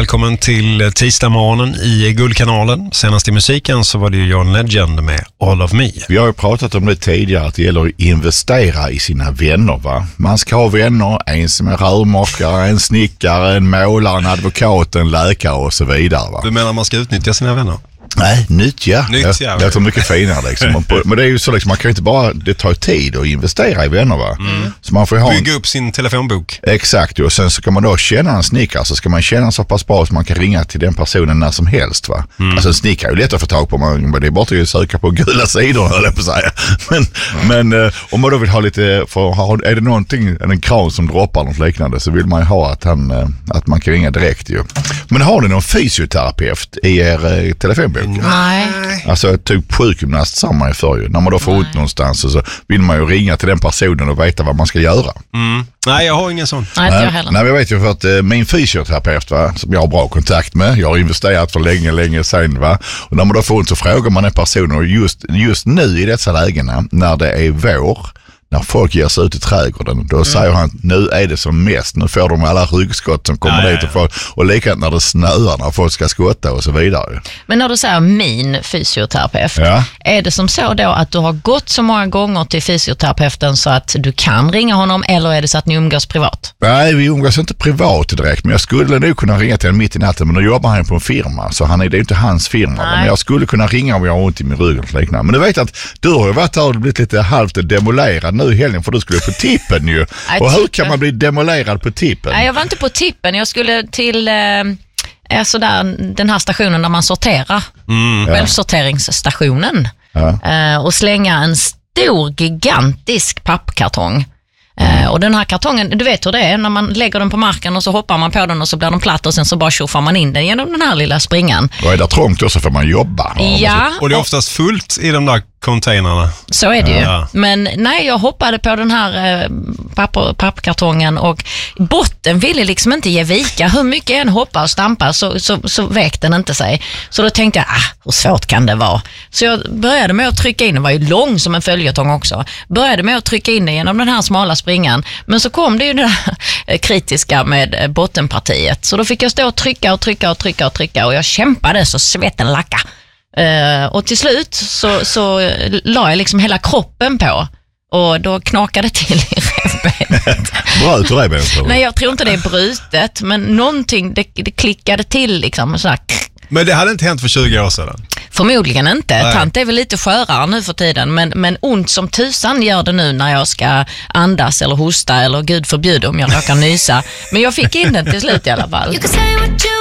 Välkommen till tisdagsmorgonen i Guldkanalen. Senast i musiken så var det ju John Legend med All of Me. Vi har ju pratat om det tidigare, att det gäller att investera i sina vänner, va? Man ska ha vänner, en som är rörmokare, en snickare, en målare, en advokat, en läkare och så vidare, va? Du menar man ska utnyttja sina vänner? Nej, nyttja. Nyttja. Det är mycket finare liksom. Men det är ju så liksom, man kan ju inte bara, det tar tid att investera i vänner, va? Så man får ha bygga upp sin telefonbok. Exakt, och sen så kan man då känna en snickare, så ska man känna så pass bra så man kan ringa till den personen när som helst, va? Alltså en snickare är ju lätt att få tag på, men det är bara att söka på gula sidor, höll jag på att säga. Men om man då vill ha lite, är det någonting, en kran som droppar något liknande, så vill man ju ha att man kan ringa direkt ju. Men har ni någon fysioterapeut i er telefonbok? Nej. Alltså typ sjukgymnast samma är för ju. När man då får ut någonstans så vill man ju ringa till den personen och veta vad man ska göra. Nej, jag har ingen sån. Nej, inte jag heller. Nej, jag vet ju för att min fysioterapeut, va, som jag har bra kontakt med, jag har investerat för länge sedan, va, och när man då får ont så frågar man en person, och just nu i dessa lägena när det är vår, när folk ger sig ut i trädgården, då säger han, nu är det som mest, nu får de alla ryggskott som kommer dit och likadant när det snöar, när folk ska skotta och så vidare. Men när du säger min fysioterapeut, är det som så då att du har gått så många gånger till fysioterapeuten så att du kan ringa honom, eller är det så att ni umgås privat? Nej, vi umgås inte privat direkt, men jag skulle nog kunna ringa till honom mitt i natten, men då jobbar han på en firma, så det är inte hans firma. Men jag skulle kunna ringa om jag har ont i min rygg och liknande. Men du vet att du har ju varit här och blivit lite halvt demolerad nu i helgen, för du skulle på tippen ju. Och hur kan man bli demolerad på tippen? Nej, jag var inte på tippen. Jag skulle till den här stationen där man sorterar. Självsorteringsstationen. Och slänga en stor, gigantisk pappkartong. Och den här kartongen, du vet hur det är, när man lägger den på marken och så hoppar man på den och så blir den platt och sen så bara tjoffar man in den genom den här lilla springan. Och är det trångt då så får man jobba. Ja. Och det är oftast fullt i de där containrarna. Så är det ju. Men nej, jag hoppade på den här pappkartongen och botten ville liksom inte ge vika. Hur mycket jag än hoppar och stampar så väckte den inte sig. Så då tänkte jag, hur svårt kan det vara? Så jag började med att trycka in, den var ju lång som en följetong också. Började med att trycka in den genom den här smala springan. Men så kom det ju det där kritiska med bottenpartiet. Så då fick jag stå och trycka och jag kämpade så svetten lackade. Och till slut så la jag liksom hela kroppen på, och då knakade det till i revbenet. Bröt du revbenet? Nej, jag tror inte det är brutet, men någonting, det klickade till liksom sådär. Men det hade inte hänt för 20 år sedan? Förmodligen inte. Tant är väl lite skörare nu för tiden, men ont som tusan gör det nu när jag ska andas eller hosta eller gud förbjude om jag råkar nysa. Men jag fick in den till slut i alla fall.